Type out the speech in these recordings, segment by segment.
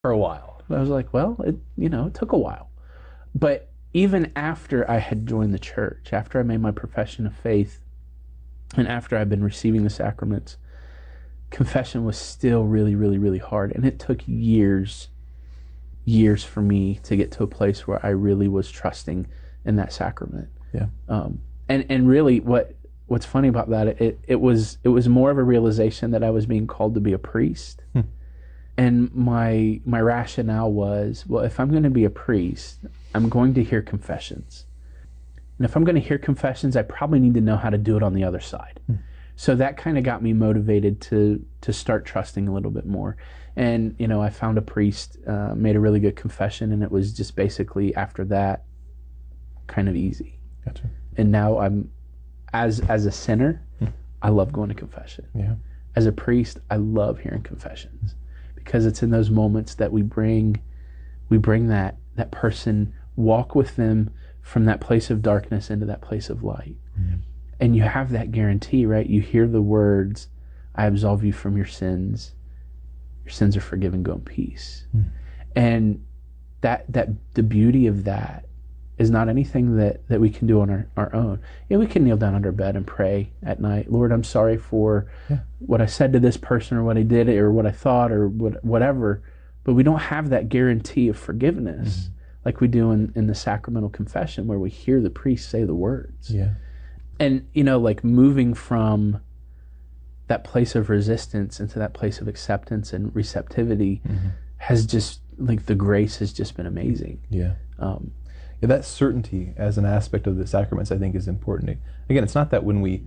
for a while. I was like, well, it took a while. But even after I had joined the church, after I made my profession of faith, and after I'd been receiving the sacraments, confession was still really, really, really hard. And it took years for me to get to a place where I really was trusting in that sacrament. Yeah. And really what's funny about that, it was more of a realization that I was being called to be a priest. And my rationale was, well, if I'm going to be a priest, I'm going to hear confessions. And if I'm going to hear confessions, I probably need to know how to do it on the other side. So that kind of got me motivated to start trusting a little bit more. And, I found a priest, made a really good confession, and it was just basically after that kind of easy. Gotcha. And now as a sinner, I love going to confession. Yeah. As a priest, I love hearing confessions because it's in those moments that we bring that person, walk with them from that place of darkness into that place of light. And you have that guarantee, right? You hear the words, I absolve you from your sins. Your sins are forgiven, go in peace. And that the beauty of that is not anything that we can do on our own. We can kneel down under bed and pray at night. Lord, I'm sorry for what I said to this person or what I did or what I thought or whatever. But we don't have that guarantee of forgiveness like we do in the sacramental confession where we hear the priest say the words. Yeah. And, like moving from that place of resistance into that place of acceptance and receptivity has just, like, the grace has just been amazing. Yeah. That certainty as an aspect of the sacraments, I think, is important. Again, it's not that when we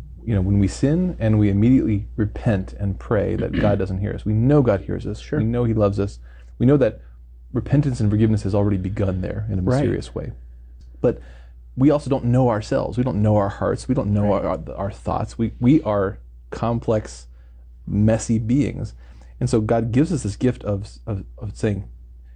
sin and we immediately repent and pray that God doesn't hear us. We know God hears us. Sure. We know He loves us. We know that repentance and forgiveness has already begun there in a mysterious way. But we also don't know ourselves. We don't know our hearts. We don't know our thoughts. We are complex, messy beings. And so God gives us this gift of saying,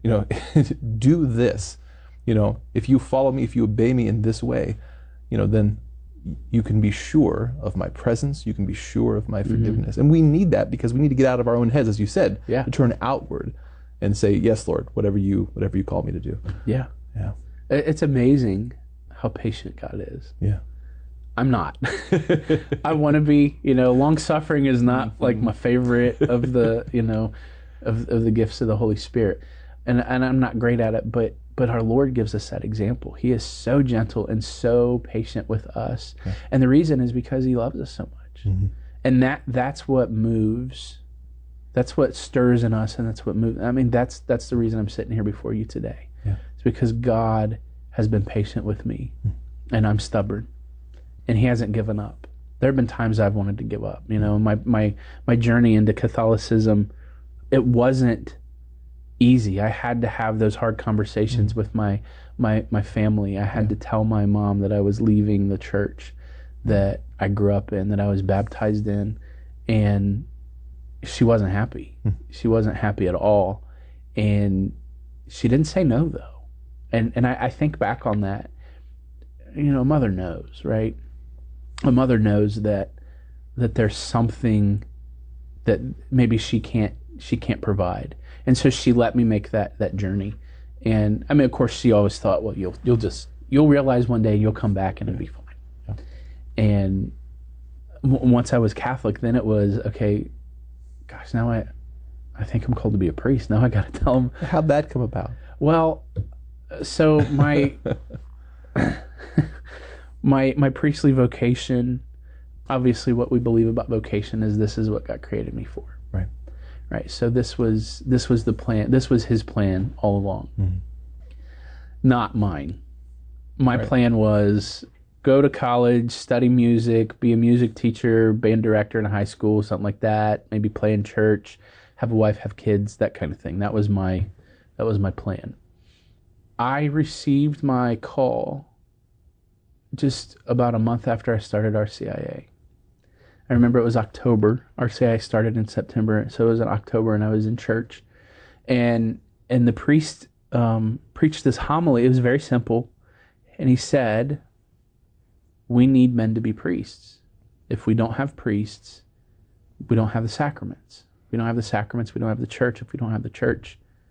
do this. If you follow me, if you obey me in this way, then you can be sure of my presence. You can be sure of my forgiveness. And we need that because we need to get out of our own heads, as you said, to turn outward and say, yes, Lord, whatever you call me to do. Yeah. Yeah. It's amazing how patient God is. Yeah. I'm not. I want to be, long suffering is not like my favorite of the, of the gifts of the Holy Spirit. And I'm not great at it, but our Lord gives us that example. He is so gentle and so patient with us. Yeah. And the reason is because He loves us so much. And that's what moves. That's what stirs in us, and that's what moves. I mean, that's the reason I'm sitting here before you today. Yeah. It's because God has been patient with me, and I'm stubborn, and He hasn't given up. There have been times I've wanted to give up. My journey into Catholicism, it wasn't easy. I had to have those hard conversations with my family. I had to tell my mom that I was leaving the church that I grew up in, that I was baptized in, and she wasn't happy. She wasn't happy at all. And she didn't say no, though. And I think back on that, a mother knows, right? A mother knows that there's something that maybe she can't provide. And so she let me make that journey. And I mean, of course, she always thought, well, you'll realize one day you'll come back and it'll be fine. Yeah. And once I was Catholic, then it was, okay, gosh, now I think I'm called to be a priest. Now I got to tell them. How'd that come about? Well, so my my priestly vocation, obviously what we believe about vocation is this is what God created me for. Right. So this was the plan. This was His plan all along, not mine. My plan was go to college, study music, be a music teacher, band director in a high school, something like that. Maybe play in church, have a wife, have kids, that kind of thing. That was my plan. I received my call just about a month after I started RCIA. I remember it was October. RCIA started in September, so it was in October, and I was in church. And the priest preached this homily. It was very simple. And he said, we need men to be priests. If we don't have priests, we don't have the sacraments. If we don't have the sacraments, we don't have the church. If we don't have the church,